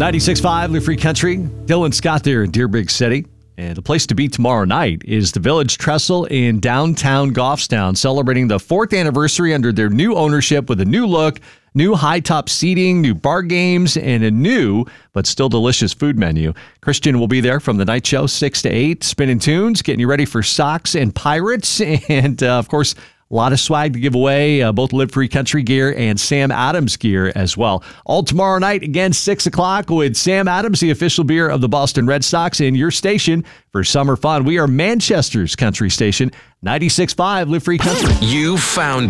96.5 Live Free Country. Dylan Scott there in Deer Big City. And the place to be tomorrow night is the Village Trestle in downtown Goffstown, celebrating the 4th anniversary under their new ownership with a new look, new high-top seating, new bar games, and a new but still delicious food menu. Christian will be there from the night show, 6 to 8, spinning tunes, getting you ready for Sox and Pirates, and, of course, a lot of swag to give away, both Live Free Country gear and Sam Adams gear as well. All tomorrow night, again, 6 o'clock with Sam Adams, the official beer of the Boston Red Sox, in your station for summer fun. We are Manchester's country station, 96.5 Live Free Country. You found it.